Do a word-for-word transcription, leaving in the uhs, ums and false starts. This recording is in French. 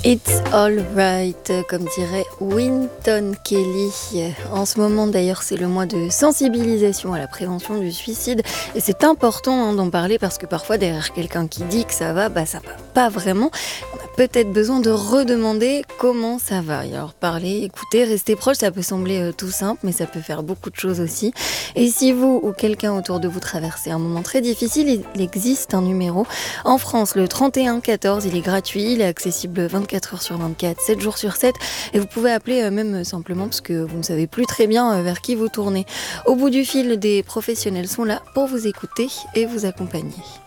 It's all right, comme dirait Wynton Kelly. En ce moment d'ailleurs, c'est le mois de sensibilisation à la prévention du suicide et c'est important hein, d'en parler parce que parfois derrière quelqu'un qui dit que ça va, bah ça va pas vraiment. On a peut-être besoin de redemander comment ça va. Et alors parler, écouter, rester proche, ça peut sembler euh, tout simple, mais ça peut faire beaucoup de choses aussi. Et si vous ou quelqu'un autour de vous traversez un moment très difficile, il existe un numéro. En France, le trente et un quatorze, il est gratuit, il est accessible vingt-quatre heures sur vingt-quatre, sept jours sur sept, et vous pouvez appeler euh, même simplement parce que vous ne savez plus très bien euh, vers qui vous tournez. Au bout du fil, des professionnels sont là pour vous écouter et vous accompagner.